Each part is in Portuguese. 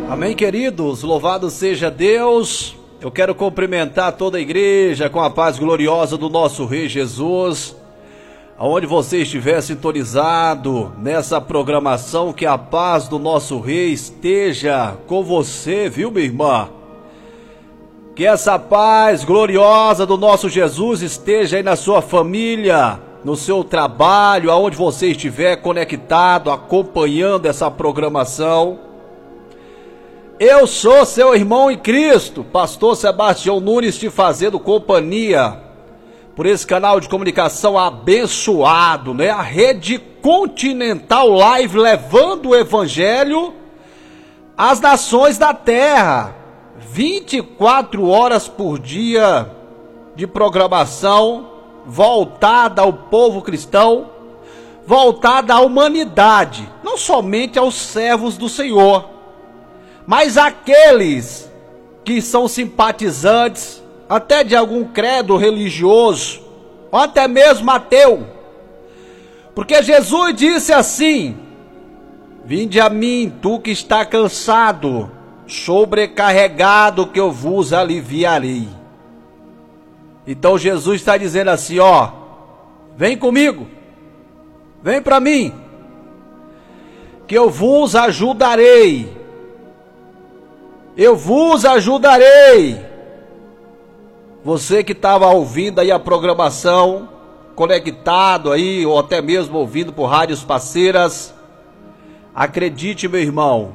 Amém, queridos, louvado seja Deus. Eu quero cumprimentar toda a igreja com a paz gloriosa do nosso Rei Jesus. Aonde você estiver sintonizado nessa programação, que a paz do nosso Rei esteja com você, viu, minha irmã? Que essa paz gloriosa do nosso Jesus esteja aí na sua família, no seu trabalho, aonde você estiver conectado, acompanhando essa programação. Eu sou seu irmão em Cristo, pastor Sebastião Nunes, te fazendo companhia por esse canal de comunicação abençoado, né? A Rede Continental Live, levando o evangelho às nações da terra. 24 horas por dia de programação voltada ao povo cristão, voltada à humanidade, não somente aos servos do Senhor, mas aqueles que são simpatizantes até de algum credo religioso, ou até mesmo ateu. Porque Jesus disse assim: vinde a mim, tu que está cansado, sobrecarregado, que eu vos aliviarei. Então Jesus está dizendo assim, ó, vem comigo, vem para mim, que eu vos ajudarei. Eu vos ajudarei. Você que estava ouvindo aí a programação, conectado aí, ou até mesmo ouvindo por rádios parceiras, acredite, meu irmão,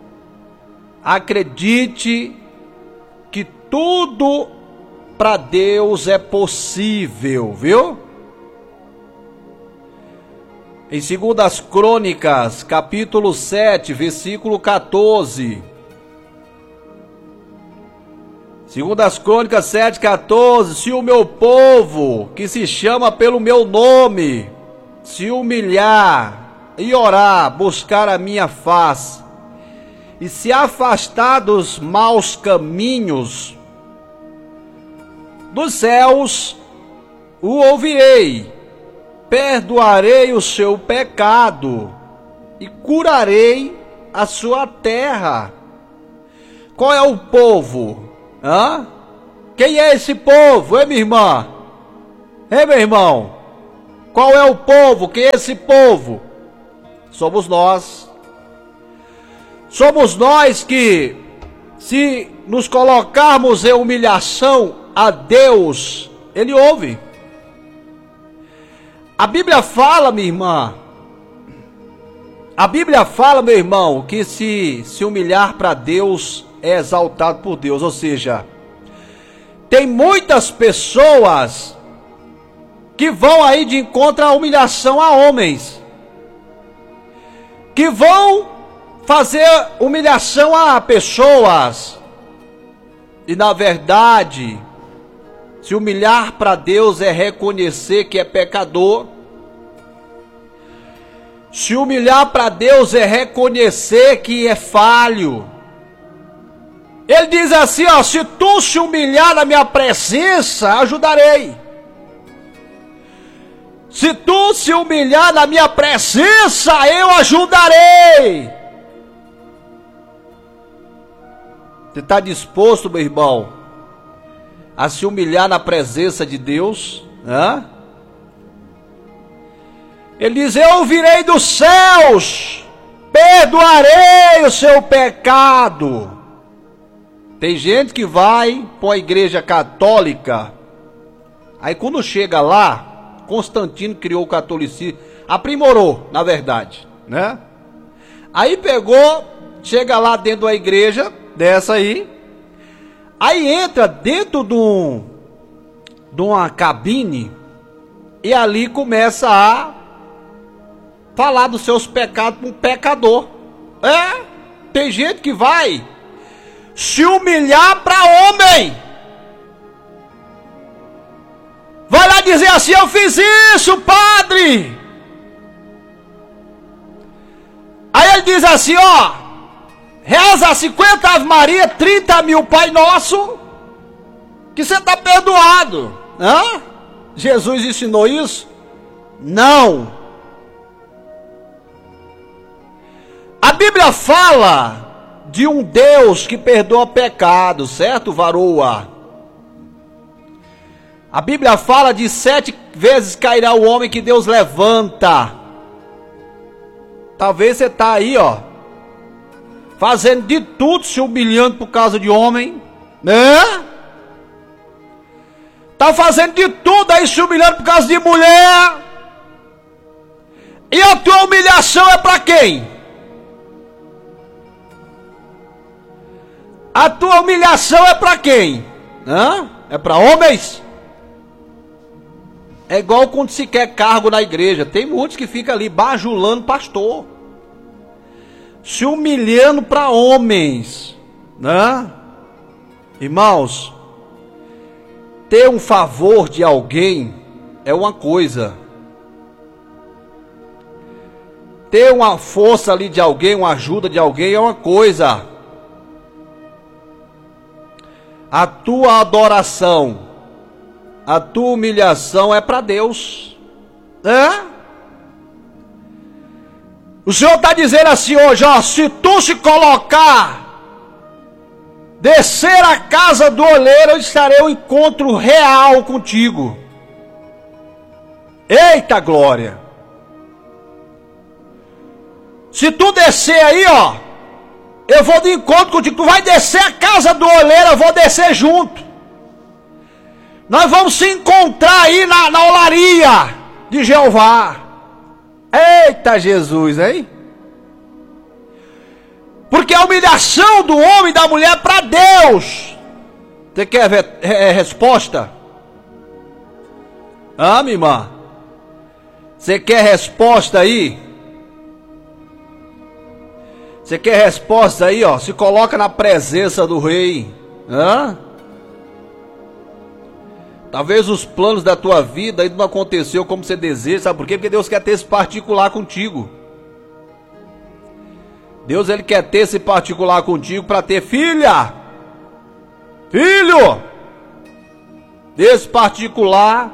acredite que tudo para Deus é possível, viu? Em 2 Crônicas, capítulo 7, versículo 14... 2 Crônicas 7,14, se o meu povo, que se chama pelo meu nome, se humilhar e orar, buscar a minha face, e se afastar dos maus caminhos, dos céus o ouvirei, perdoarei o seu pecado e curarei a sua terra. Qual é o povo? Hã? Quem é esse povo, hein, minha irmã? Hein, meu irmão? Qual é o povo? Quem é esse povo? Somos nós. Somos nós que, se nos colocarmos em humilhação a Deus, Ele ouve. A Bíblia fala, minha irmã, a Bíblia fala, meu irmão, que se humilhar para Deus é exaltado por Deus. Ou seja, tem muitas pessoas que vão aí de encontro à humilhação a homens, que vão fazer humilhação a pessoas, e na verdade, se humilhar para Deus é reconhecer que é pecador. Se humilhar para Deus é reconhecer que é falho. Ele diz assim, ó, se tu se humilhar na minha presença, ajudarei. Se tu se humilhar na minha presença, eu ajudarei. Você está disposto, meu irmão, a se humilhar na presença de Deus? Hã? Ele diz, eu ouvirei dos céus, perdoarei o seu pecado. Tem gente que vai para a igreja católica, aí quando chega lá, Constantino criou o catolicismo, aprimorou, na verdade, né? Aí pegou, chega lá dentro da igreja, dessa aí entra dentro de uma cabine, e ali começa a falar dos seus pecados para um pecador. Tem gente que vai se humilhar para homem. Vai lá dizer assim, eu fiz isso, padre. Aí ele diz assim, ó, reza 50 Ave Maria, 30 mil Pai Nosso, que você está perdoado. Hã? Jesus ensinou isso? Não. A Bíblia fala de um Deus que perdoa pecados, certo, varoa? A Bíblia fala de 7 vezes cairá o homem que Deus levanta. Talvez você está aí, ó, fazendo de tudo, se humilhando por causa de homem, né? Tá fazendo de tudo aí, se humilhando por causa de mulher. E a tua humilhação é para quem? A tua humilhação é para quem? Hã? É para homens? É igual quando se quer cargo na igreja. Tem muitos que ficam ali bajulando pastor, se humilhando para homens, né? Irmãos, ter um favor de alguém é uma coisa. Ter uma força ali de alguém, uma ajuda de alguém é uma coisa. A tua adoração, a tua humilhação é para Deus. O Senhor está dizendo assim hoje, ó, se tu se colocar, descer a casa do oleiro, eu estarei um encontro real contigo. Eita glória! Se tu descer aí, ó, eu vou de encontro contigo. Tu vai descer a casa do oleiro, eu vou descer junto. Nós vamos se encontrar aí na olaria de Jeová. Eita Jesus, hein? Porque a humilhação do homem e da mulher é para Deus. Você quer resposta? Minha irmã? Você quer resposta aí? Você quer resposta aí, ó? Se coloca na presença do rei. Talvez os planos da tua vida ainda não aconteceu como você deseja. Sabe por quê? Porque Deus quer ter esse particular contigo. Deus, ele quer ter esse particular contigo para ter filha. Filho. Desse particular.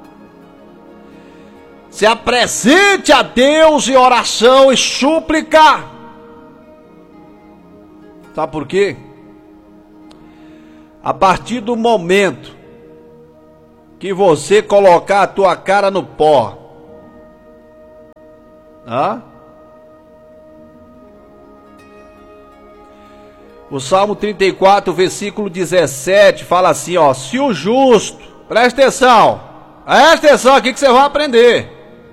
Se apresente a Deus em oração e súplica. Sabe por quê? A partir do momento que você colocar a tua cara no pó, o Salmo 34, versículo 17, fala assim, ó, se o justo, presta atenção aqui que você vai aprender,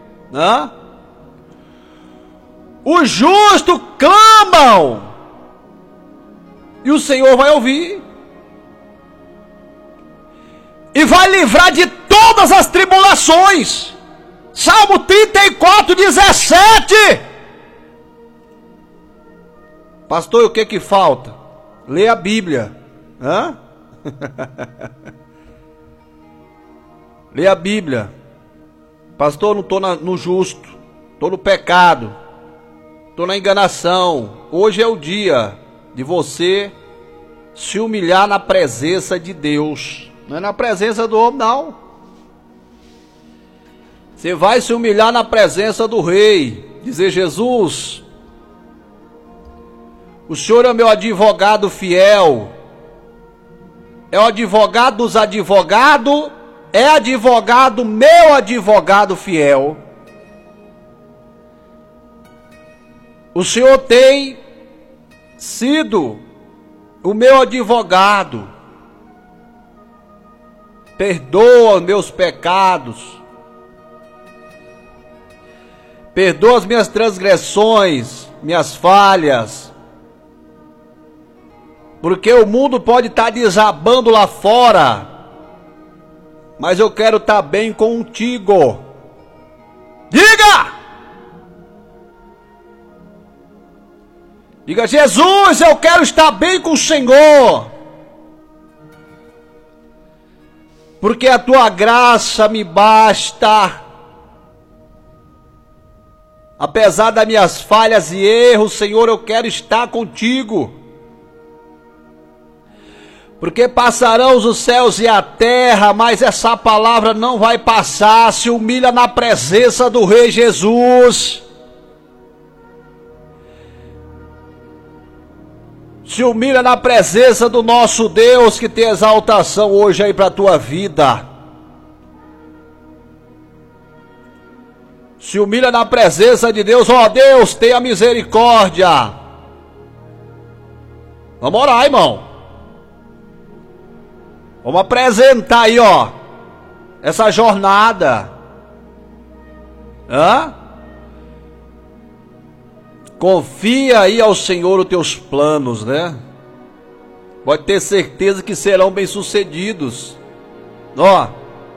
os justos clamam, e o Senhor vai ouvir, e vai livrar de todas as tribulações. Salmo 34, 17. Pastor, e o que falta? Lê a Bíblia. Lê a Bíblia. Pastor, não estou no justo, estou no pecado, estou na enganação. Hoje é o dia de você se humilhar na presença de Deus. Não é na presença do homem, não. Você vai se humilhar na presença do rei. Dizer, Jesus, o Senhor é meu advogado fiel. É o advogado dos advogados. É advogado, meu advogado fiel. O Senhor tem sido o meu advogado. Perdoa meus pecados. Perdoa as minhas transgressões, minhas falhas. Porque o mundo pode estar desabando lá fora, mas eu quero estar bem contigo. Diga! Diga, Jesus, eu quero estar bem com o Senhor. Porque a tua graça me basta. Apesar das minhas falhas e erros, Senhor, eu quero estar contigo. Porque passarão os céus e a terra, mas essa palavra não vai passar. Se humilha na presença do Rei Jesus. Se humilha na presença do nosso Deus, que tem exaltação hoje aí para a tua vida. Se humilha na presença de Deus. Ó Deus, tenha misericórdia. Vamos orar, irmão. Vamos apresentar aí, ó, essa jornada. Confia aí ao Senhor os teus planos, né? Pode ter certeza que serão bem-sucedidos. Ó,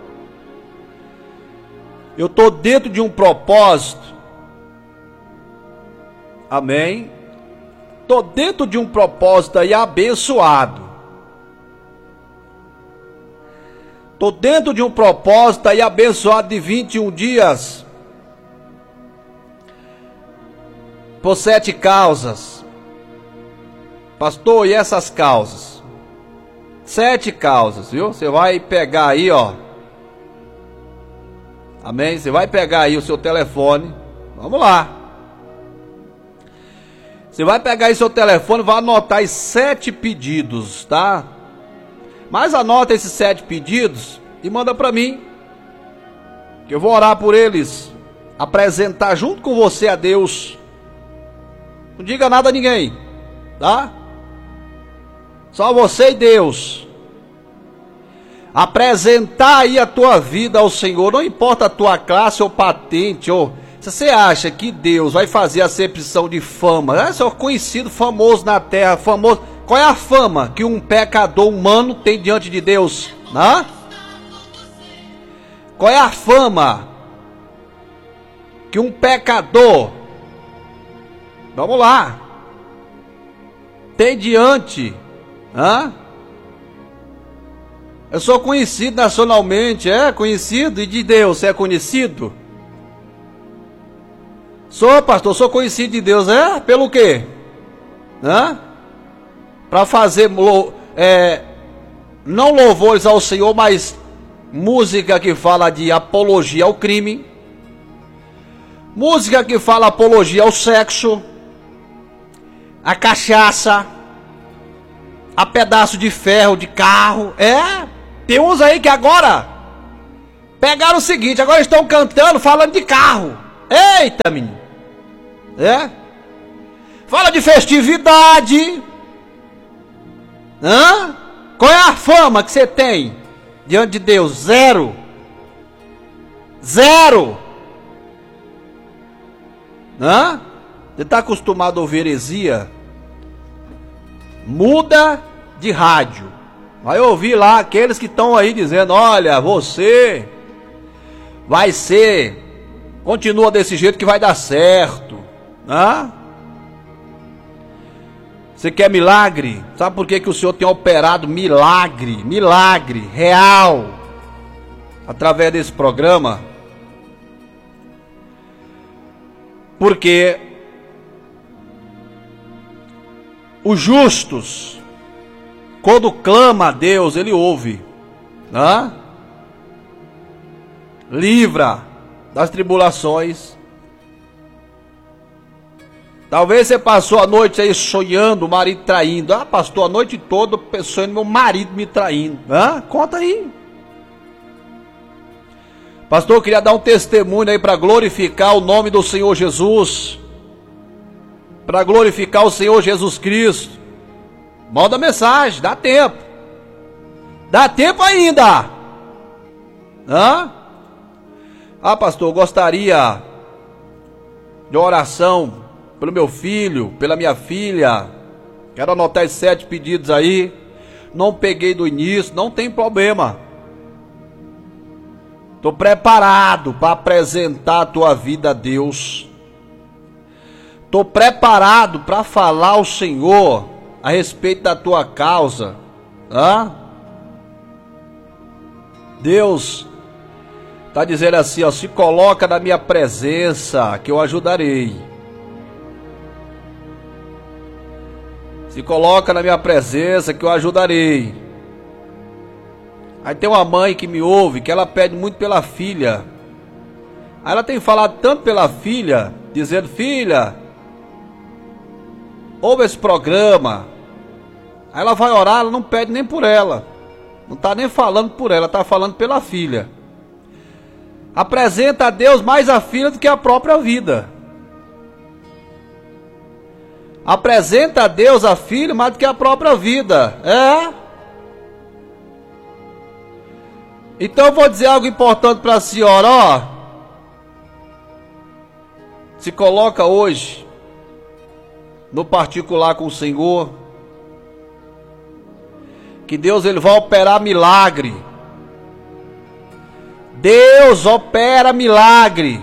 eu estou dentro de um propósito. Amém? Estou dentro de um propósito aí abençoado. Estou dentro de um propósito aí abençoado de 21 dias. Por 7 causas. Pastor, e essas causas? 7 causas, viu? Você vai pegar aí, ó. Amém? Você vai pegar aí o seu telefone. Vamos lá. Você vai pegar aí seu telefone, vai anotar aí 7 pedidos, tá? Mas anota esses 7 pedidos e manda para mim, que eu vou orar por eles, apresentar junto com você a Deus. Não diga nada a ninguém, tá? Só você e Deus. Apresentar aí a tua vida ao Senhor, não importa a tua classe ou patente, ou se você acha que Deus vai fazer acepção de fama, você é conhecido, famoso na terra, famoso. Qual é a fama que um pecador humano tem diante de Deus? Né? Qual é a fama que um pecador, vamos lá, tem diante? Eu sou conhecido nacionalmente, é conhecido, e de Deus, você é conhecido? Sou, pastor, sou conhecido de Deus, é? Pelo quê? Para fazer não louvores ao Senhor, mas música que fala de apologia ao crime, música que fala apologia ao sexo, a cachaça, a pedaço de ferro de carro. Tem uns aí que agora pegaram o seguinte, agora estão cantando falando de carro. Eita, menino. Fala de festividade. Qual é a fama que você tem diante de Deus? Zero. Zero. Você está acostumado a ouvir heresia? Muda de rádio. Vai ouvir lá aqueles que estão aí dizendo: olha, você vai ser, continua desse jeito que vai dar certo. Você quer milagre? Sabe por que o Senhor tem operado milagre real através desse programa? Porque os justos, quando clama a Deus, Ele ouve. Livra das tribulações. Talvez você passou a noite aí sonhando o marido traindo. Pastor, a noite toda sonhando meu marido me traindo. Conta aí. Pastor, eu queria dar um testemunho aí para glorificar o nome do Senhor Jesus. Para glorificar o Senhor Jesus Cristo. Manda mensagem, dá tempo. Dá tempo ainda. Pastor, eu gostaria de oração pelo meu filho, pela minha filha. Quero anotar esses 7 pedidos aí. Não peguei do início, não tem problema. Estou preparado para apresentar a tua vida a Deus. Estou preparado para falar ao Senhor a respeito da tua causa. Deus está dizendo assim, ó: se coloca na minha presença que eu ajudarei. Se coloca na minha presença que eu ajudarei. Aí tem uma mãe que me ouve, que ela pede muito pela filha. Aí ela tem falado tanto pela filha, dizendo: filha, ouve esse programa, Aí ela vai orar, ela não pede nem por ela. Não está nem falando por ela, está falando pela filha. Apresenta a Deus mais a filha do que a própria vida. Apresenta a Deus a filha mais do que a própria vida. Então eu vou dizer algo importante para a senhora, ó. Se coloca hoje no particular com o Senhor, que Deus ele vai operar milagre. Deus opera milagre.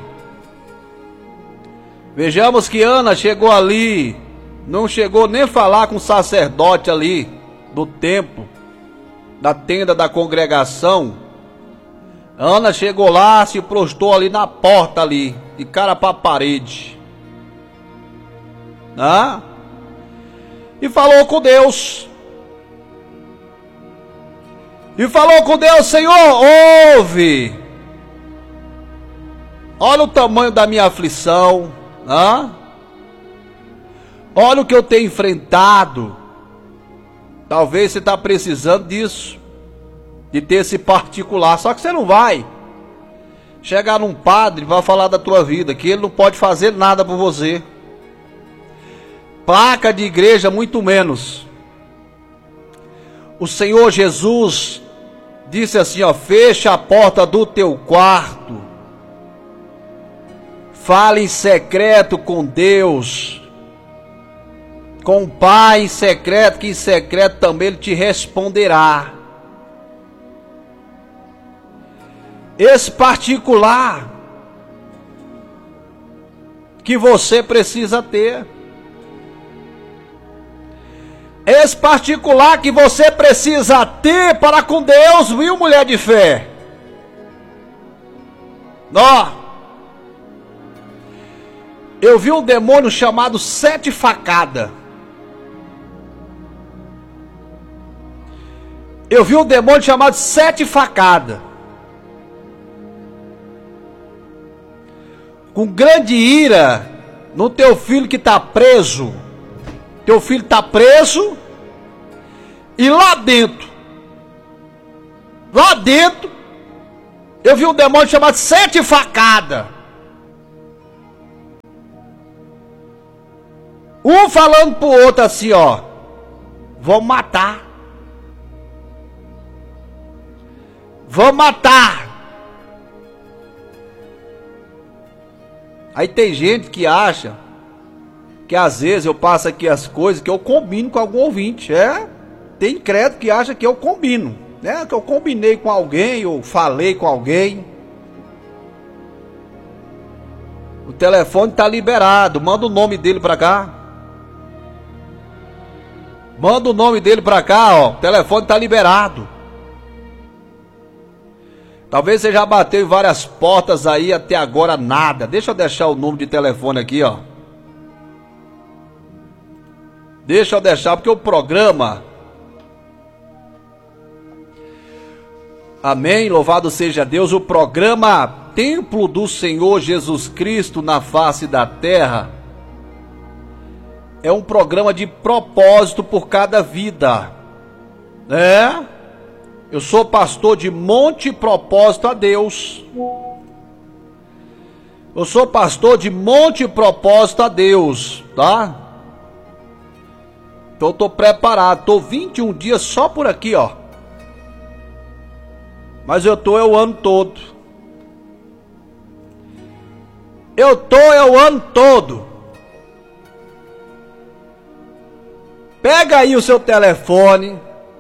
Vejamos que Ana chegou ali, não chegou nem a falar com o sacerdote ali do templo, da tenda da congregação. Ana chegou lá, se prostrou ali na porta ali, de cara para a parede. E falou com Deus. E falou com Deus: Senhor, ouve. Olha o tamanho da minha aflição. Olha o que eu tenho enfrentado. Talvez você está precisando disso, de ter esse particular. Só que você não vai chegar num padre e vai falar da tua vida, que ele não pode fazer nada por você. Placa de igreja muito menos. O Senhor Jesus disse assim, ó: fecha a porta do teu quarto, fala em secreto com Deus, com o Pai em secreto, que em secreto também Ele te responderá. Esse particular que você precisa ter. Esse particular que você precisa ter para com Deus, viu, mulher de fé? Eu vi um demônio chamado 7 facadas. Eu vi um demônio chamado 7 facadas. Com grande ira no teu filho que está preso. Teu filho está preso. E lá dentro, eu vi um demônio chamado 7 facadas. Um falando pro outro assim, ó: vamos matar. Vamos matar. Aí tem gente que acha que às vezes eu passo aqui as coisas que eu combino com algum ouvinte. Tem crédito que acha que eu combino, né? Que eu combinei com alguém ou falei com alguém. O telefone tá liberado. Manda o nome dele pra cá. Manda o nome dele pra cá, ó. O telefone tá liberado. Talvez você já bateu em várias portas aí, até agora nada. Deixa eu deixar o número de telefone aqui, ó. Deixa eu deixar, porque o programa... Amém, louvado seja Deus. O programa Templo do Senhor Jesus Cristo na face da terra é um programa de propósito por cada vida. Eu sou pastor de Monte Propósito a Deus. Eu sou pastor de Monte Propósito a Deus, tá? Então eu tô preparado, tô 21 dias só por aqui, ó. Mas eu tô o ano todo. Eu tô o ano todo. Pega aí o seu telefone.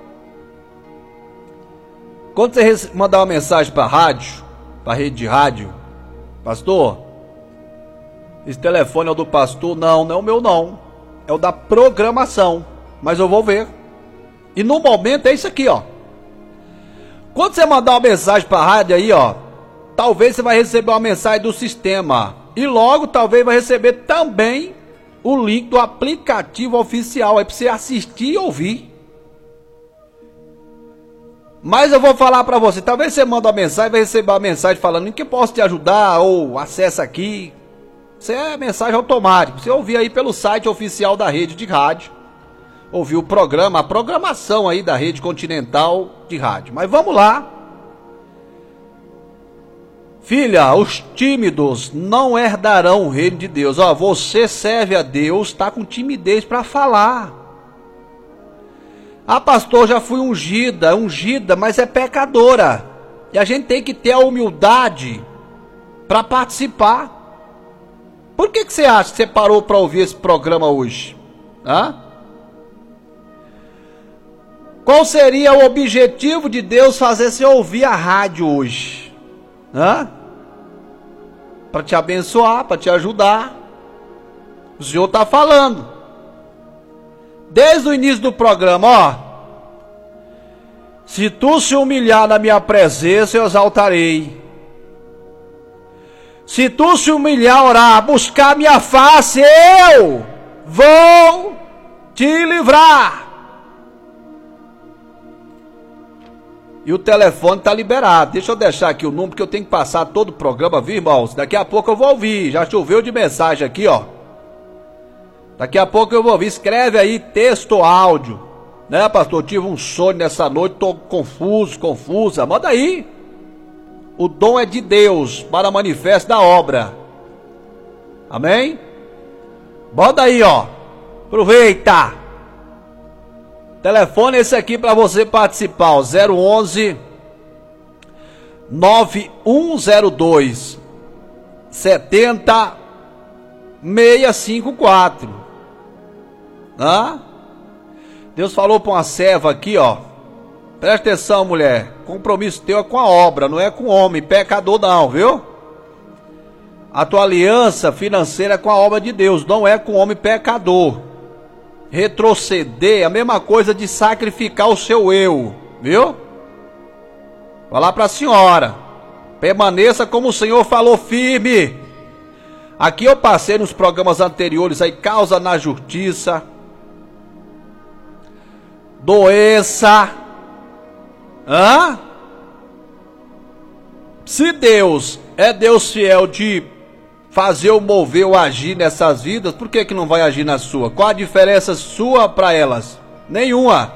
Quando você mandar uma mensagem para a rádio, para a rede de rádio: pastor, esse telefone é o do pastor? Não, não é o meu não. É o da programação. Mas eu vou ver. E no momento é isso aqui, ó. Quando você mandar uma mensagem para a rádio aí, ó, talvez você vai receber uma mensagem do sistema. E logo talvez vai receber também o link do aplicativo oficial aí para você assistir e ouvir. Mas eu vou falar para você, talvez você manda uma mensagem, vai receber uma mensagem falando em que posso te ajudar, ou acessa aqui. Isso é mensagem automática. Você ouvir aí pelo site oficial da rede de rádio, ouvir o programa, a programação aí da Rede Continental de Rádio. Mas vamos lá. Filha, os tímidos não herdarão o reino de Deus. Ó, você serve a Deus, está com timidez para falar. Ah, pastor, já fui ungida, mas é pecadora. E a gente tem que ter a humildade para participar. Por que você acha que você parou para ouvir esse programa hoje? Hã? Qual seria o objetivo de Deus fazer você ouvir a rádio hoje? Hã? Para te abençoar, para te ajudar. O Senhor está falando. Desde o início do programa, ó. Se tu se humilhar na minha presença, eu exaltarei. Se tu se humilhar, orar, buscar minha face, eu vou te livrar. E o telefone está liberado. Deixa eu deixar aqui o número, porque eu tenho que passar todo o programa, viu, irmãos? Daqui a pouco eu vou ouvir. Já choveu de mensagem aqui, ó. Daqui a pouco eu vou ouvir. Escreve aí, texto ou áudio. Né, pastor? Eu tive um sonho nessa noite, tô confusa. Manda aí. O dom é de Deus para manifesto da obra. Amém? Bota aí, ó. Aproveita. Telefone esse aqui para você participar, ó. 011 9102 70654. Hã? Deus falou para uma serva aqui, ó. Presta atenção, mulher. Compromisso teu é com a obra, não é com o homem, pecador não, viu? A tua aliança financeira é com a obra de Deus, não é com o homem pecador. Retroceder é a mesma coisa de sacrificar o seu eu, viu? Falar para a senhora. Permaneça como o Senhor falou, firme. Aqui eu passei nos programas anteriores aí, causa na justiça, doença. Hã? Se Deus é Deus fiel de fazer o mover ou agir nessas vidas, por que não vai agir na sua? Qual a diferença sua para elas? Nenhuma.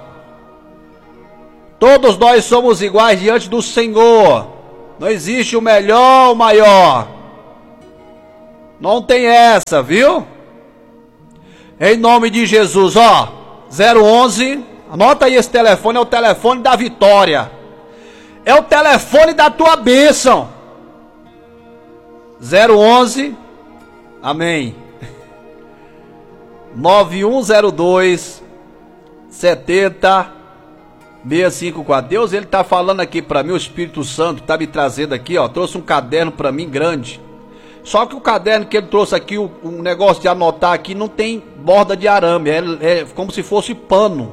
Todos nós somos iguais diante do Senhor. Não existe o melhor ou o maior. Não tem essa, viu? Em nome de Jesus, ó. 011, anota aí esse telefone, é o telefone da vitória. É o telefone da tua bênção. 011, amém. 9102 70654. Deus, ele tá falando aqui para mim, o Espírito Santo tá me trazendo aqui, ó. Trouxe um caderno para mim grande. Só que o caderno que ele trouxe aqui, um negócio de anotar aqui, não tem borda de arame, é como se fosse pano.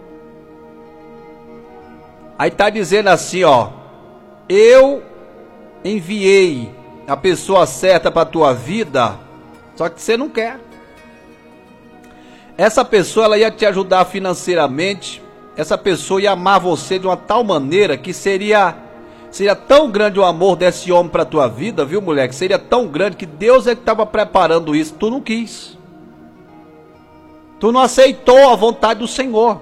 Aí tá dizendo assim, ó: eu enviei a pessoa certa para tua vida, só que você não quer. Essa pessoa, ela ia te ajudar financeiramente. Essa pessoa ia amar você de uma tal maneira que seria tão grande o amor desse homem para tua vida, viu, mulher? Que seria tão grande que Deus é que estava preparando isso. Tu não quis. Tu não aceitou a vontade do Senhor.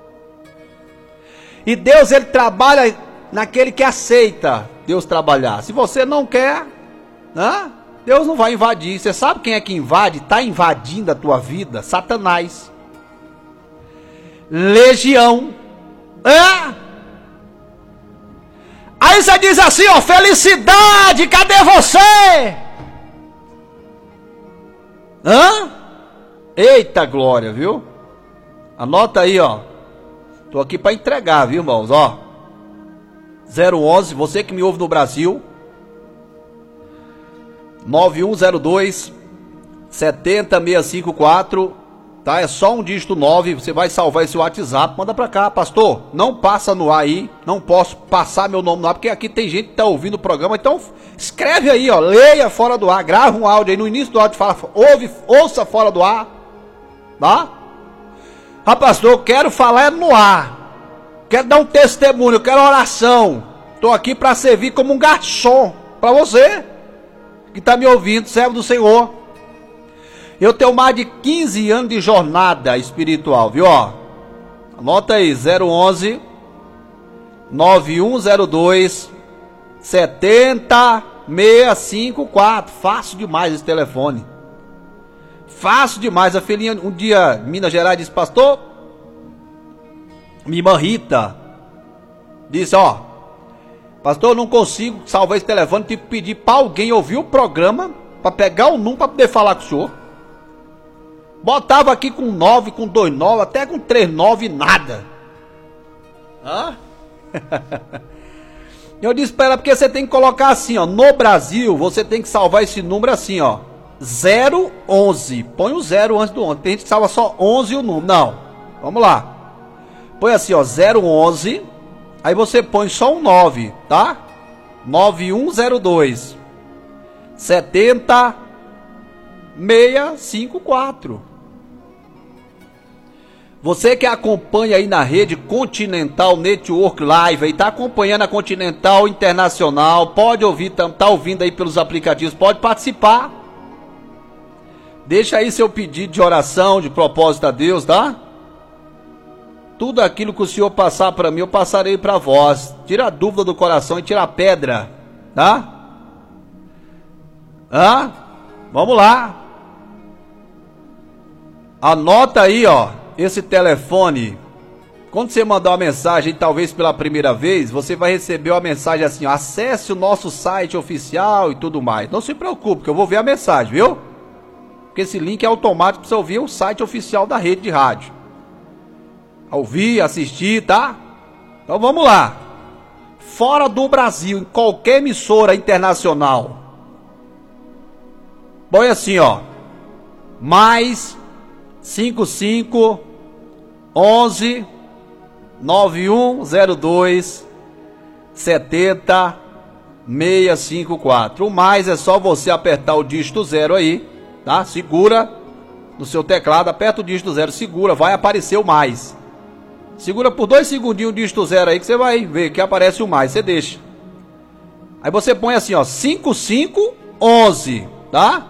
E Deus, ele trabalha naquele que aceita Deus trabalhar. Se você não quer, né? Deus não vai invadir. Você sabe quem é que invade? Está invadindo a tua vida? Satanás. Legião. Aí você diz assim, ó: felicidade, cadê você? Eita glória, viu? Anota aí, ó. Tô aqui para entregar, viu, irmãos, ó. 011, você que me ouve no Brasil, 9102 70654, tá? É só um dígito 9, você vai salvar esse WhatsApp, manda pra cá. Pastor, não passa no ar aí, não posso passar meu nome no ar, porque aqui tem gente que tá ouvindo o programa, então escreve aí, ó, leia fora do ar, grava um áudio aí, no início do áudio fala, ouça fora do ar, tá? Ah, pastor, eu quero falar no ar, quero dar um testemunho, eu quero oração, tô aqui para servir como um garçom, para você que tá me ouvindo, servo do Senhor. Eu tenho mais de 15 anos de jornada espiritual, viu, ó. Anota aí, 011 9102 70654. Fácil demais esse telefone. Fácil demais. A filhinha um dia em Minas Gerais disse: pastor, minha irmã Rita disse: ó, pastor, eu não consigo salvar esse telefone, tive que pedir para alguém ouvir o programa para pegar o número para poder falar com o senhor. Botava aqui com 9, com 29, até com 39, nada. Hã? Eu disse para ela, porque você tem que colocar assim, ó, no Brasil, você tem que salvar esse número assim, ó, 011. Põe o 0 antes do 11. Tem gente que salva só 11 o número. Não. Vamos lá. Põe assim, ó, 011. Aí você põe só um 9, tá? 9102 70654. Você que acompanha aí na rede Continental Network Live, aí tá acompanhando a Continental Internacional, pode ouvir, tá ouvindo aí pelos aplicativos, pode participar. Deixa aí seu pedido de oração, de propósito a Deus, tá? Tudo aquilo que o Senhor passar para mim, eu passarei para vós. Tira a dúvida do coração e tira a pedra, tá? Vamos lá. Anota aí, ó, esse telefone. Quando você mandar uma mensagem, talvez pela primeira vez, você vai receber uma mensagem assim, ó, acesse o nosso site oficial e tudo mais. Não se preocupe, que eu vou ver a mensagem, viu? Porque esse link é automático para você ouvir o site oficial da rede de rádio. Ouvir, assistir, tá? Então vamos lá. Fora do Brasil, em qualquer emissora internacional, põe assim, ó, mais 55 11 9102 70 654. O mais é só você apertar o dígito 0 aí, tá? Segura no seu teclado, aperta o dígito 0, segura, vai aparecer o mais. Segura por 2 segundinhos o dígito 0 aí que você vai ver que aparece o mais, você deixa. Aí você põe assim, ó, 5511, tá?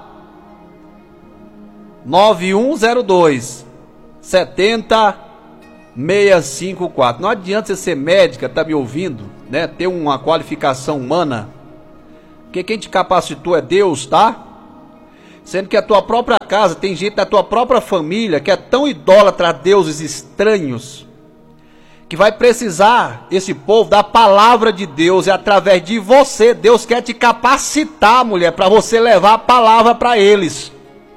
9102 70 654. Não adianta você ser médica, tá me ouvindo, né? Ter uma qualificação humana, porque quem te capacitou é Deus, tá? Sendo que a tua própria casa, tem gente da tua própria família que é tão idólatra a deuses estranhos, que vai precisar, esse povo, da palavra de Deus, e através de você, Deus quer te capacitar, mulher, para você levar a palavra para eles.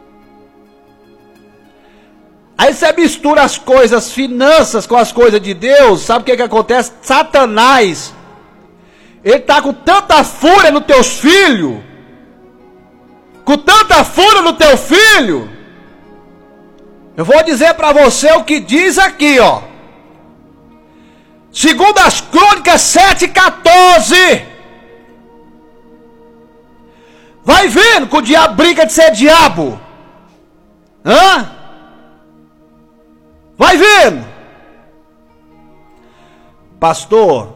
Aí você mistura as coisas, finanças, com as coisas de Deus, sabe o que acontece? Satanás, ele tá com tanta fúria nos teus filhos, com tanta fúria no teu filho. Eu vou dizer para você o que diz aqui, ó. Segundo as Crônicas 7:14. Vai vendo que o diabo brinca de ser diabo. Vai vendo. Pastor,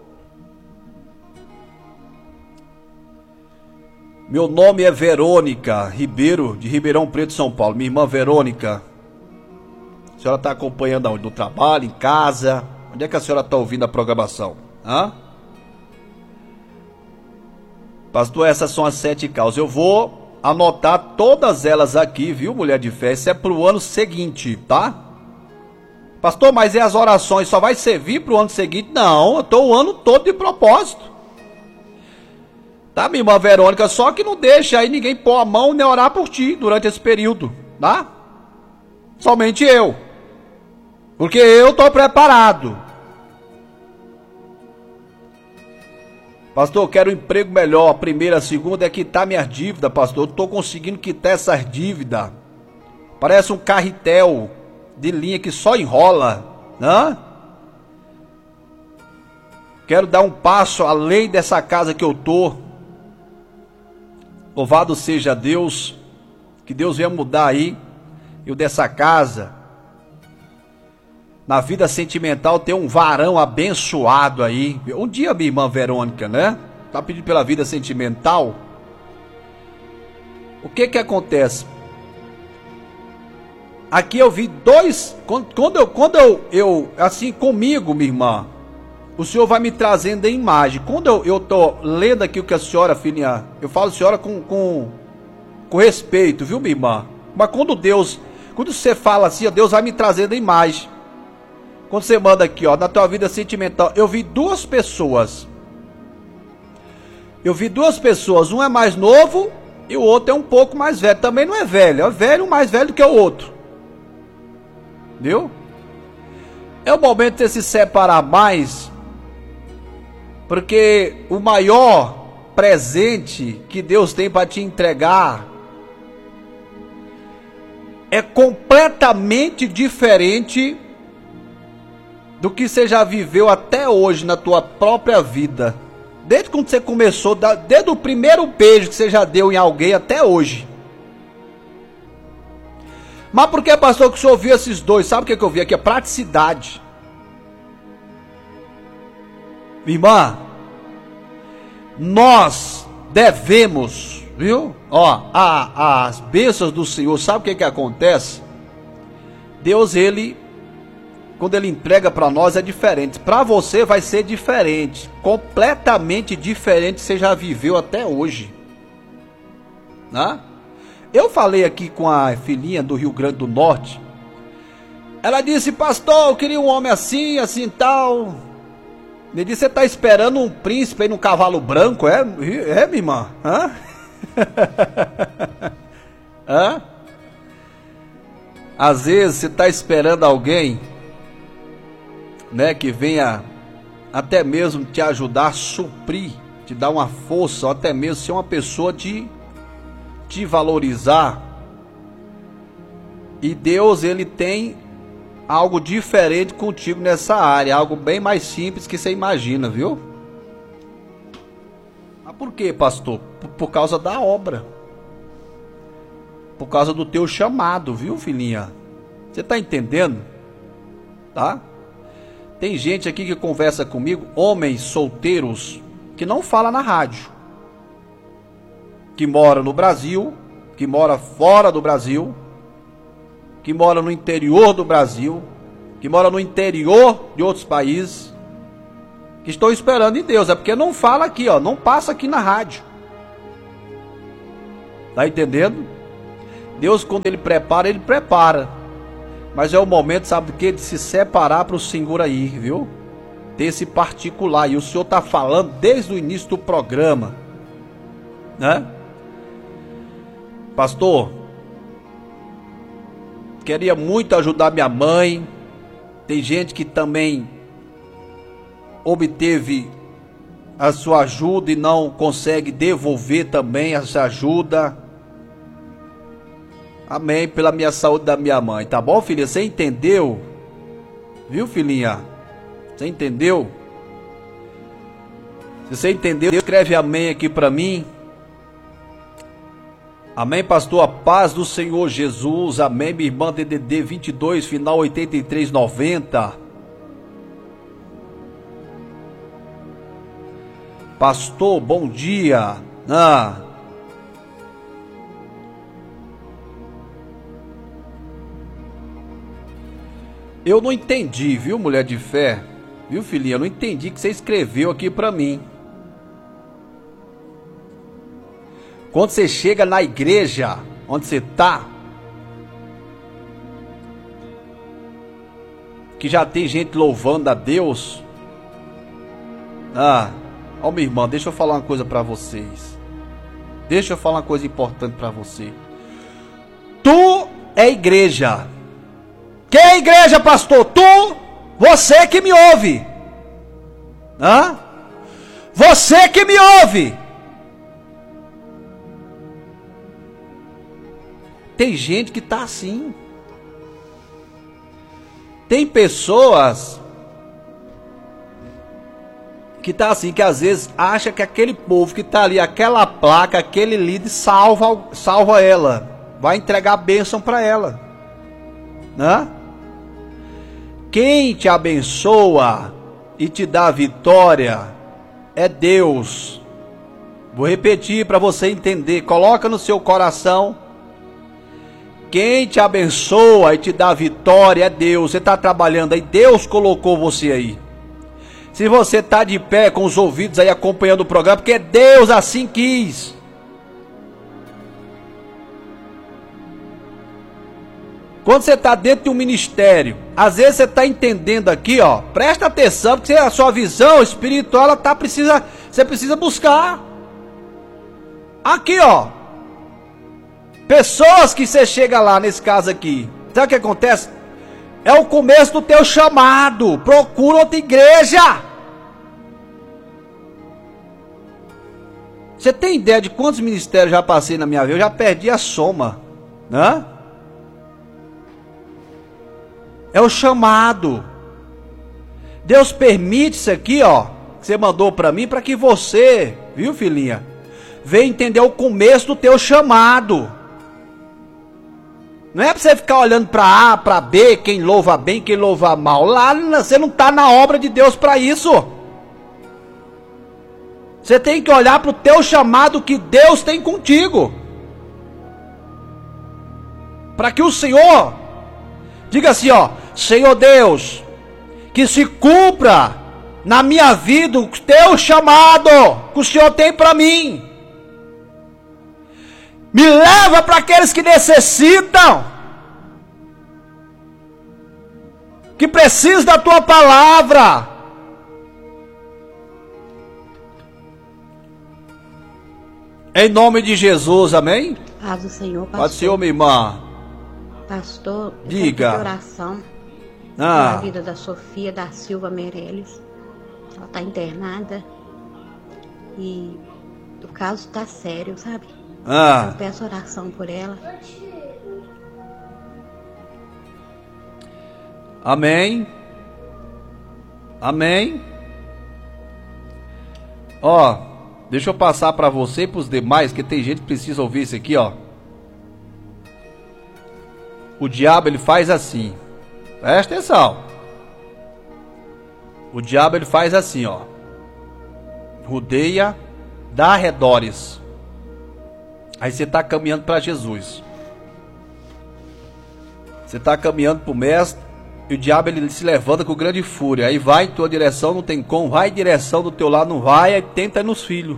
meu nome é Verônica Ribeiro, de Ribeirão Preto, São Paulo. Minha irmã Verônica, a senhora está acompanhando aonde? No trabalho, em casa? Onde é que a senhora está ouvindo a programação? Pastor, essas são as 7 causas. Eu vou anotar todas elas aqui, viu, mulher de fé? Isso é para o ano seguinte, tá? Pastor, mas e as orações? Só vai servir para o ano seguinte? Não, eu estou o ano todo de propósito. Tá, minha irmã Verônica? Só que não deixa aí ninguém pôr a mão nem orar por ti durante esse período, tá? Somente eu. Porque eu estou preparado. Pastor, eu quero um emprego melhor. A primeira, a segunda é quitar minhas dívidas, pastor. Eu estou conseguindo quitar essas dívidas. Parece um carretel de linha que só enrola, né? Quero dar um passo além dessa casa que eu tô. Louvado seja Deus. Que Deus venha mudar aí eu dessa casa. Na vida sentimental tem um varão abençoado aí. Um dia, minha irmã Verônica, né? Tá pedindo pela vida sentimental. O que que acontece? Aqui eu vi dois, quando eu assim comigo, minha irmã, o Senhor vai me trazendo em imagem. Quando eu tô lendo aqui o que a senhora, filhinha, eu falo senhora com respeito, viu, minha irmã? Mas quando você fala assim, ó, Deus vai me trazendo em imagem. Quando você manda aqui, ó, na tua vida sentimental, eu vi duas pessoas. Um é mais novo e o outro é um pouco mais velho. Também não é velho, é velho, mais velho do que o outro. Viu? É o momento de se separar mais, porque o maior presente que Deus tem para te entregar é completamente diferente do que você já viveu até hoje na tua própria vida. Desde quando você começou, desde o primeiro beijo que você já deu em alguém até hoje. Mas por que, pastor, que o senhor viu esses dois? Sabe o que eu vi aqui? A praticidade. Irmã, nós devemos, viu? Ó, as bênçãos do Senhor, sabe o que acontece? Deus, quando ele entrega para nós é diferente. Para você vai ser diferente, completamente diferente que você já viveu até hoje, né? Eu falei aqui com a filhinha do Rio Grande do Norte. Ela disse: pastor, eu queria um homem assim, assim tal. Me disse: você tá esperando um príncipe aí no cavalo branco? É minha irmã? Hã? Hã? Às vezes você tá esperando alguém, né, que venha até mesmo te ajudar a suprir, te dar uma força, ou até mesmo ser uma pessoa de te valorizar. E Deus, ele tem algo diferente contigo nessa área, algo bem mais simples que você imagina, viu? Mas por quê, pastor? Por causa da obra, por causa do teu chamado, viu, filhinha? Você tá entendendo? Tá? Tem gente aqui que conversa comigo, homens solteiros, que não fala na rádio, que mora no Brasil, que mora fora do Brasil, que mora no interior do Brasil, que mora no interior de outros países, que estão esperando em Deus. É porque não fala aqui, ó, não passa aqui na rádio. Tá entendendo? Deus, quando ele prepara. Mas é o momento, sabe do que? De se separar para o Senhor aí, viu? Desse particular. E o Senhor tá falando desde o início do programa, né? Pastor, queria muito ajudar minha mãe. Tem gente que também obteve a sua ajuda e não consegue devolver também essa ajuda. Amém, pela minha saúde da minha mãe. Tá bom, filha? Você entendeu? Viu, filhinha? Você entendeu? Se você entendeu, escreve amém aqui pra mim. Amém, pastor, a paz do Senhor Jesus. Amém, minha irmã DDD 22, final 8390. Pastor, bom dia. Eu não entendi, viu, mulher de fé? Viu, filhinha? Eu não entendi o que você escreveu aqui pra mim. Quando você chega na igreja, onde você tá, que já tem gente louvando a Deus. Ó, minha irmã, deixa eu falar uma coisa pra vocês. Deixa eu falar uma coisa importante pra você. Tu é igreja. Quem é igreja, pastor? Tu, você que me ouve. Você que me ouve. Tem gente que tá assim. Tem pessoas que tá assim, que às vezes acha que aquele povo que tá ali, aquela placa, aquele líder salva ela, vai entregar a bênção para ela, né? Quem te abençoa e te dá vitória é Deus. Vou repetir para você entender. Coloca no seu coração. quem te abençoa e te dá vitória é Deus. Você está trabalhando aí, Deus colocou você aí. Se você está de pé com os ouvidos aí acompanhando o programa, porque Deus assim quis. Quando você está dentro de um ministério, às vezes você está entendendo aqui, ó, presta atenção, porque a sua visão espiritual, ela você precisa buscar. Aqui, ó, pessoas que você chega lá, nesse caso aqui, sabe o que acontece? É o começo do teu chamado. Procura outra igreja. Você tem ideia de quantos ministérios já passei na minha vida? Eu já perdi a soma, né? É o chamado. Deus permite isso aqui, ó, que você mandou para mim, para que você, viu, filhinha, venha entender o começo do teu chamado. Não é para você ficar olhando para A, para B, quem louva bem, quem louva mal. Lá você não está na obra de Deus para isso. Você tem que olhar para o teu chamado que Deus tem contigo. Para que o Senhor diga assim, ó, Senhor Deus, que se cumpra na minha vida o teu chamado que o Senhor tem para mim. Me leva para aqueles que necessitam, que precisam da tua palavra. Em nome de Jesus, amém? Paz do Senhor, pastor. Paz do Senhor, minha irmã. Pastor, diga. Eu oração na vida da Sofia da Silva Meirelles. Ela está internada e o caso está sério, sabe? Eu peço oração por ela. Amém. Amém. Ó, deixa eu passar para você e para os demais, que tem gente que precisa ouvir isso aqui, ó. O diabo, ele faz assim. Presta atenção. O diabo, ele faz assim, ó. Rodeia, dá arredores. Aí você está caminhando para Jesus. Você está caminhando para o mestre. E o diabo, ele se levanta com grande fúria. Aí vai em tua direção, não tem como. Vai em direção do teu lado, não vai. Aí tenta nos filhos.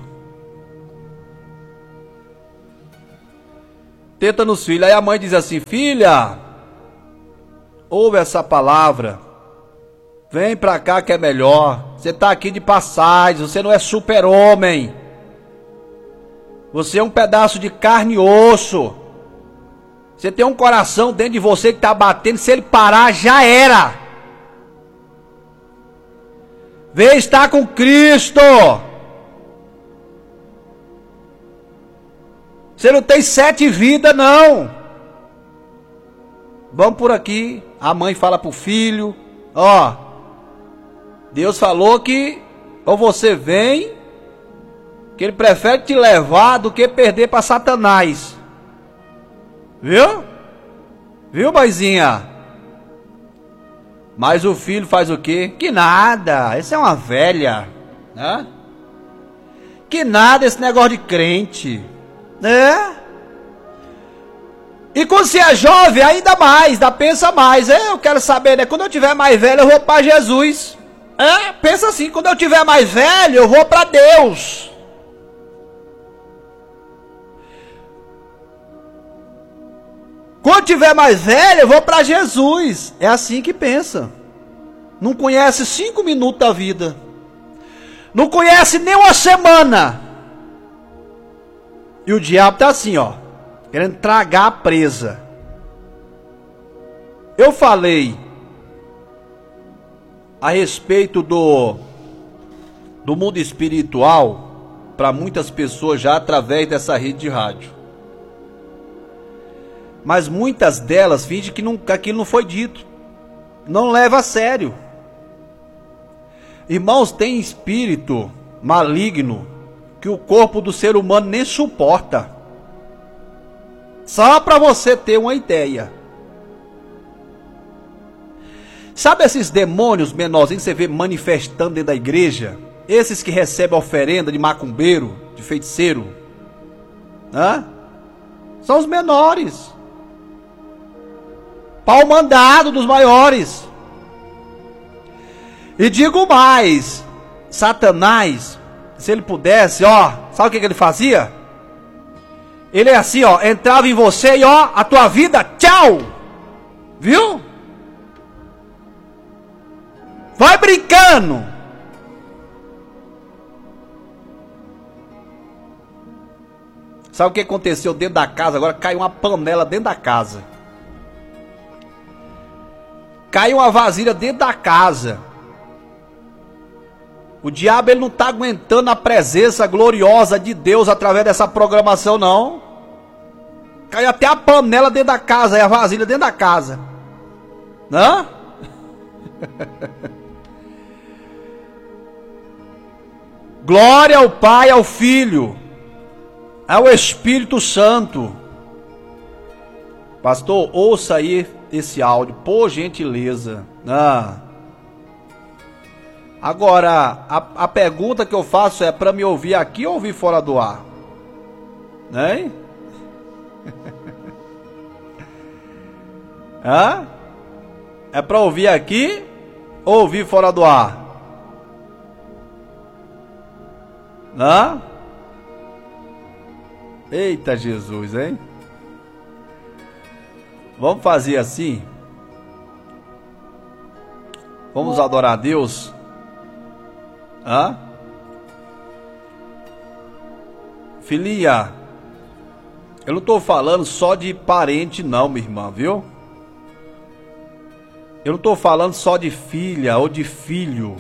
Tenta nos filhos. Aí a mãe diz assim, filha, ouve essa palavra. Vem pra cá que é melhor. Você tá aqui de passagem. Você não é super-homem. Você é um pedaço de carne e osso. Você tem um coração dentro de você que está batendo. Se ele parar, já era. Vem estar com Cristo. Você não tem 7 vidas, não. Vamos por aqui. A mãe fala pro filho, ó, Deus falou que ou você vem, que ele prefere te levar do que perder para Satanás. Viu? Viu, mãezinha? Mas o filho faz o quê? Que nada, essa é uma velha, né? Que nada esse negócio de crente, né? E quando você é jovem, ainda mais, pensa mais. Eu quero saber, né? Quando eu tiver mais velho, eu vou para Jesus. Pensa assim, quando eu tiver mais velho, eu vou para Deus. Quando tiver mais velho, eu vou para Jesus. É assim que pensa. Não conhece 5 minutos da vida. Não conhece nem uma semana. E o diabo tá assim, ó, querendo tragar a presa. Eu falei a respeito do mundo espiritual para muitas pessoas já através dessa rede de rádio. Mas muitas delas fingem que aquilo não foi dito. Não leva a sério. Irmãos, tem espírito maligno que o corpo do ser humano nem suporta. Só para você ter uma ideia. Sabe esses demônios menorzinhos que você vê manifestando dentro da igreja? Esses que recebem oferenda de macumbeiro, de feiticeiro. São os menores. Pau mandado dos maiores. E digo mais, Satanás, se ele pudesse, ó, sabe o que ele fazia? Ele é assim, ó, entrava em você e ó, a tua vida, tchau! Viu? Vai brincando! Sabe o que aconteceu dentro da casa? Agora caiu uma panela dentro da casa. Caiu uma vasilha dentro da casa. O diabo ele não está aguentando a presença gloriosa de Deus através dessa programação, não. Caiu até a panela dentro da casa, e a vasilha dentro da casa. Hã? Glória ao Pai, ao Filho, ao Espírito Santo. Pastor, ouça aí esse áudio, por gentileza. Agora, a pergunta que eu faço é para me ouvir aqui ou ouvir fora do ar? Né? Hã? É para ouvir aqui ou ouvir fora do ar? Hã? Eita Jesus, hein? Vamos fazer assim? Vamos adorar a Deus? Hã? Filhinha, eu não estou falando só de parente não, minha irmã, viu? Eu não estou falando só de filha ou de filho.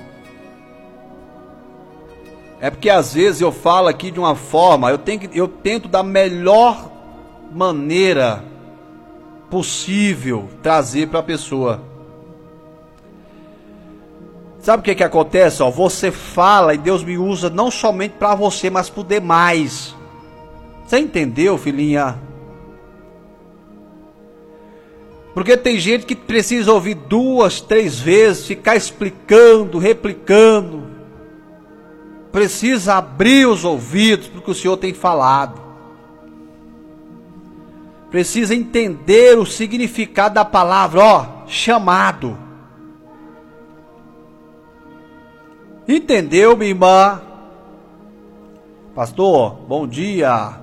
É porque às vezes eu falo aqui de uma forma, eu tento da melhor maneira possível trazer para a pessoa. Sabe o que acontece? Ó, você fala e Deus me usa não somente para você, mas para os demais. Você entendeu, filhinha? Porque tem gente que precisa ouvir 2, 3 vezes, ficar explicando, replicando. Precisa abrir os ouvidos para o que o Senhor tem falado. Precisa entender o significado da palavra, ó, chamado. Entendeu, minha irmã? Pastor, bom dia.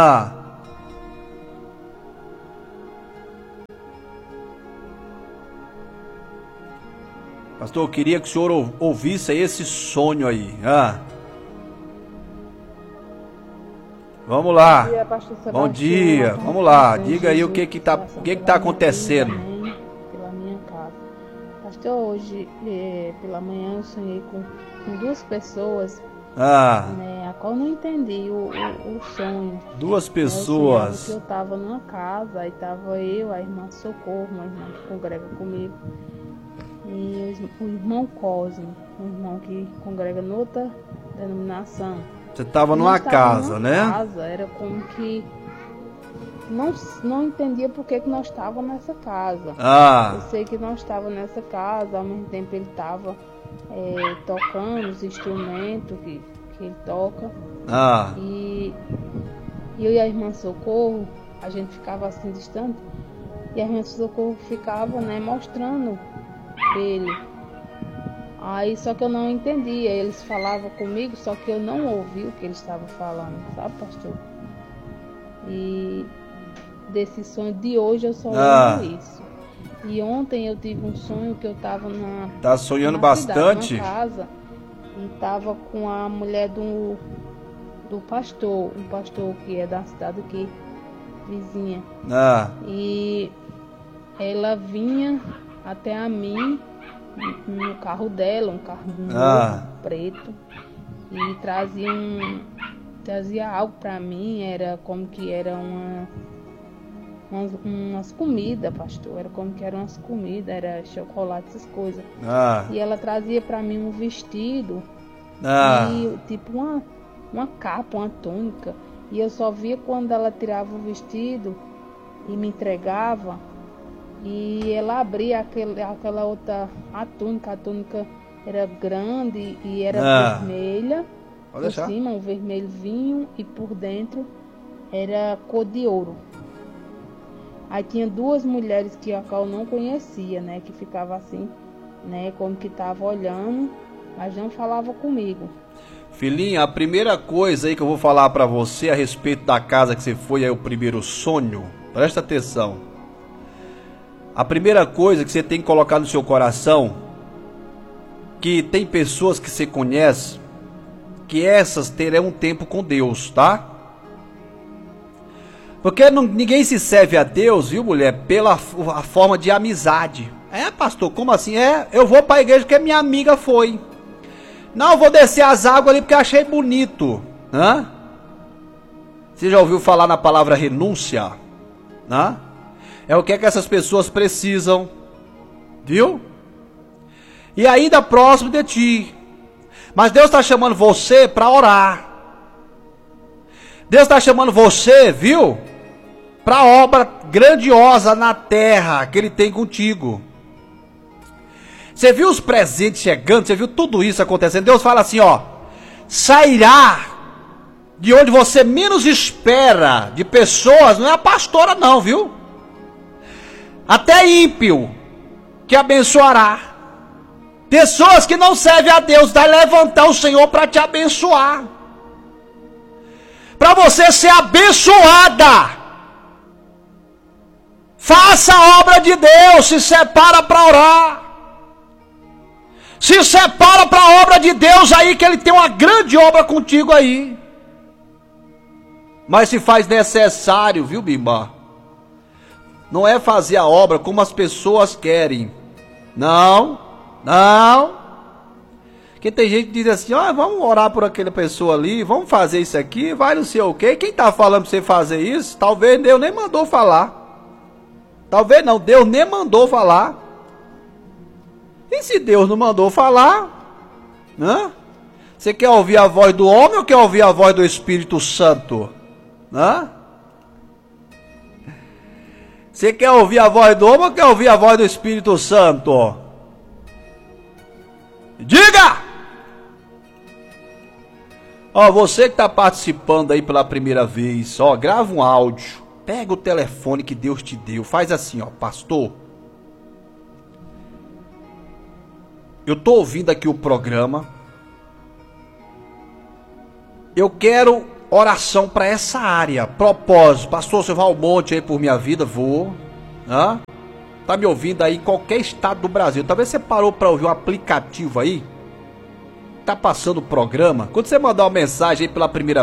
Pastor, eu queria que o senhor ouvisse esse sonho aí. Vamos lá. Bom dia, pastor Sebastião. Bom dia. Vamos lá. Diga aí o que tá acontecendo. Pela minha casa. Pastor, hoje pela manhã eu sonhei com 2 pessoas. Né, a qual eu não entendi o sonho. 2 pessoas. Eu estava numa casa, aí estava eu, a irmã Socorro, uma irmã que congrega comigo, e o irmão Cosme, um irmão que congrega noutra denominação. Você estava numa casa, né? Casa, era como que não entendia por que nós estávamos nessa casa. Eu sei que nós estávamos nessa casa, ao mesmo tempo ele estava tocando os instrumentos que ele toca. E eu e a irmã Socorro, a gente ficava assim distante, e a irmã Socorro ficava, né, mostrando ele. Aí só que eu não entendia, eles falavam comigo, só que eu não ouvi o que eles estavam falando, sabe, pastor? E desse sonho de hoje eu só lembro isso. E ontem eu tive um sonho que eu estava Tá sonhando bastante? Numa casa, e estava com a mulher do pastor, um pastor que é da cidade aqui, vizinha. E ela vinha até a mim no carro dela, um carro novo, preto, e trazia algo para mim, era como que era umas comidas, pastor, era como que eram umas comidas, era chocolate, essas coisas. E ela trazia para mim um vestido, e tipo uma capa, uma túnica, e eu só via quando ela tirava o vestido e me entregava, e ela abria aquela outra, a túnica era grande e era vermelha, por cima um vermelho vinho, e por dentro era cor de ouro. Aí tinha 2 mulheres que a qual eu não conhecia, né? Que ficava assim, né? Como que tava olhando, mas não falava comigo. Filhinha, a primeira coisa aí que eu vou falar pra você a respeito da casa que você foi, aí o primeiro sonho, presta atenção. A primeira coisa que você tem que colocar no seu coração, que tem pessoas que você conhece, que essas terão um tempo com Deus, tá? Porque ninguém se serve a Deus, viu, mulher, pela a forma de amizade. Pastor, como assim? Eu vou pra igreja porque minha amiga foi. Não, eu vou descer as águas ali porque achei bonito. Hã? Você já ouviu falar na palavra renúncia? Hã? É o que é que essas pessoas precisam. Viu? E ainda próximo de ti. Mas Deus está chamando você para orar. Deus está chamando você, viu? Para a obra grandiosa na terra que Ele tem contigo. Você viu os presentes chegando? Você viu tudo isso acontecendo? Deus fala assim, ó. Sairá de onde você menos espera de pessoas. Não é a pastora não, viu? Até ímpio que abençoará. Pessoas que não servem a Deus, vai levantar o Senhor para te abençoar. Para você ser abençoada. Faça a obra de Deus, se separa para orar. Se separa para a obra de Deus aí, que Ele tem uma grande obra contigo aí. Mas se faz necessário, viu, Bimba? Não é fazer a obra como as pessoas querem. Não. Porque tem gente que diz assim, vamos orar por aquela pessoa ali, vamos fazer isso aqui, vai não sei o quê. Quem está falando para você fazer isso? Talvez Deus nem mandou falar. Talvez não, Deus nem mandou falar. E se Deus não mandou falar, né? Você quer ouvir a voz do homem ou quer ouvir a voz do Espírito Santo? Né? Você quer ouvir a voz do homem ou quer ouvir a voz do Espírito Santo? Diga! Você que está participando aí pela primeira vez, grava um áudio. Pega o telefone que Deus te deu. Faz assim, pastor. Eu tô ouvindo aqui o programa. Eu quero oração para essa área. Propósito. Pastor, você vai ao monte aí por minha vida? Vou. Tá me ouvindo aí em qualquer estado do Brasil. Talvez você parou para ouvir um aplicativo aí. Tá passando o programa. Quando você mandar uma mensagem aí pela primeira